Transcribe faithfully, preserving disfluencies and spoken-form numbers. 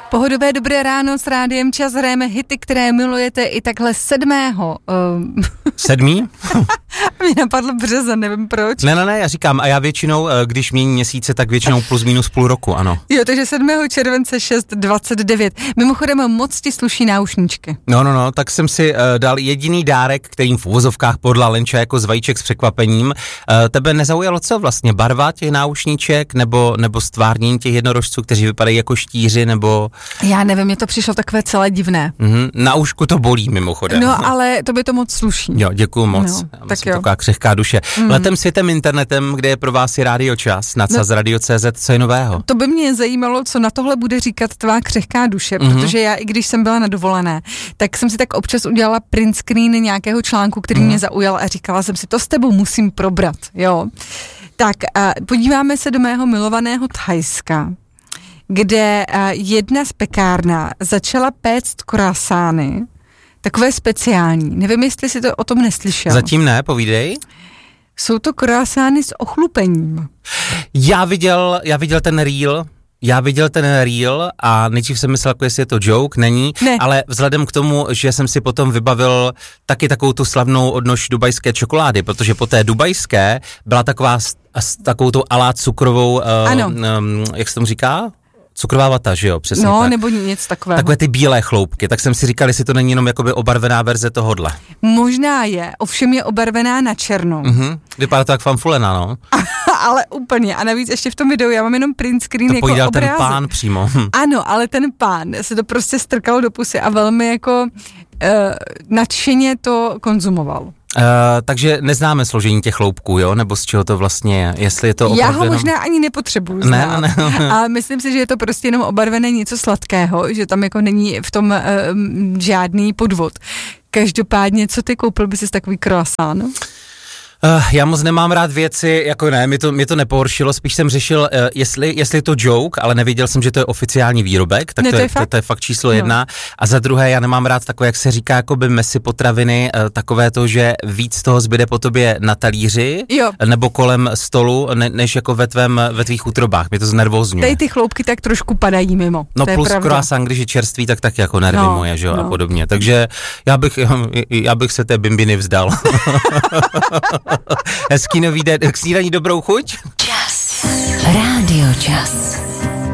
Pohodové dobré ráno s Rádiem Čas, hrajeme hity, které milujete i takhle sedmého. Uh... Sedmý? Mě napadlo březen, nevím proč. Ne, ne, ne, já říkám, a já většinou, když mění měsíce, tak většinou plus minus půl roku, ano. Jo, takže sedmého července šest dvacet devět. Mimochodem moc ti sluší náušničky. No, no, no, tak jsem si uh, dal jediný dárek, kterým v uvozovkách podla Lenča jako z vajíček s překvapením. Uh, tebe nezaujalo co vlastně? Barva těch náušniček nebo, nebo stvárnění těch jednorožců, kteří vypadají jako štíři, nebo... Já nevím, mně to přišlo takové celé divné. Mm-hmm. Na ušku to bolí mimochodem. No, ale to by to moc sluší. Jo, děkuju moc. No, já tak jsem jo. Taková křehká duše. Mm. Letem, světem, internetem, kde je pro vás i Rádio Čas, na Cas Radio tečka cé zet, co je nového? To by mě zajímalo, co na tohle bude říkat tvá křehká duše, mm-hmm. protože já, i když jsem byla na dovolené, tak jsem si tak občas udělala print screen nějakého článku, který mm. mě zaujal a říkala jsem si, to s tebou musím probrat, jo. Tak a podíváme se do mého milovaného Thajska, kde jedna z pekárna začala péct croissány, takové speciální. Nevím, jestli jsi to o tom neslyšel. Zatím ne, povídej. Jsou to croissány s ochlupením. Já viděl, já viděl ten reel, já viděl ten reel a nejdřív jsem myslel, jako jestli je to joke, není, ne. Ale vzhledem k tomu, že jsem si potom vybavil taky takovou tu slavnou odnož dubajské čokolády, protože po té dubajské byla taková s, s takovou tou alá cukrovou, uh, um, jak se tomu říká? Cukrová vata, že jo, přesně no, tak. nebo něco takového. Takové ty bílé chloupky, tak jsem si říkal, jestli to není jenom jakoby obarvená verze tohodle. Možná je, ovšem je obarvená na černou. Mhm, vypadá to jak fanfulena, no. Ale úplně, a navíc ještě v tom videu, já mám jenom print screen to jako pojídal obrázek. ten pán přímo. Ano, ale ten pán se to prostě strkal do pusy a velmi jako uh, nadšeně to konzumoval. Uh, takže neznáme složení těch chloupků, jo? Nebo z čeho to vlastně je? Jestli je to opravdu Já ho jenom... možná ani nepotřebuju ne, znát. ne, ne. A myslím si, že je to prostě jenom obarvené něco sladkého, že tam jako není v tom uh, žádný podvod. Každopádně, co ty koupil bys si takový croissant? Uh, já moc nemám rád věci, jako ne, mě to, mě to nepohoršilo, spíš jsem řešil, uh, jestli, jestli je to joke, ale nevěděl jsem, že to je oficiální výrobek, tak ne, to, to, je, je fakt? to, to je fakt číslo no. jedna. A za druhé, já nemám rád takové, jak se říká, jakoby mesi potraviny, uh, takové to, že víc toho zbyde po tobě na talíři, jo. nebo kolem stolu, ne, než jako ve, tvém, ve tvých útrobách, mě to znervózňuje. Tady ty chloupky tak trošku padají mimo. No to plus je croissant, když je čerstvý, tak taky jako nervy no, moje, že jo, no. a podobně. Takže já bych, já bych se té bimbiny vzdal. Hezký nový den, k snídaní dobrou chuť. Čas. Rádio Čas.